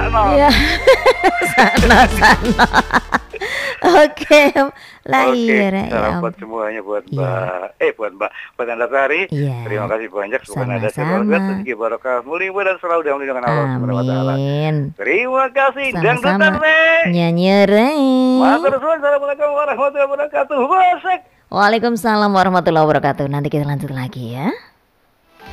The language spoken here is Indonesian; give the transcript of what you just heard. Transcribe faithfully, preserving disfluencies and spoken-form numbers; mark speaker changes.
Speaker 1: sana.
Speaker 2: Iya. Sana-sana. Oke, lahir
Speaker 1: Oke,
Speaker 2: ya.
Speaker 1: salam buat semuanya, buat
Speaker 2: Iya.
Speaker 1: Mbak, eh buat Mbak, buat Anda Sari.
Speaker 2: Iya.
Speaker 1: Terima kasih banyak. Semoga ada
Speaker 2: Sama-sama.
Speaker 1: rezeki barokah, mulia dan selalu dalam lindungan Allah Subhanahu wa taala.
Speaker 2: Amin.
Speaker 1: Terima kasih. Dangdutan
Speaker 2: Sama-sama.
Speaker 1: Nek.
Speaker 2: Nyanyi Re.
Speaker 1: Matur suwun. Assalamualaikum warahmatullahi wabarakatuh. Wasek.
Speaker 2: Waalaikumsalam warahmatullahi wabarakatuh. Nanti kita lanjut lagi ya.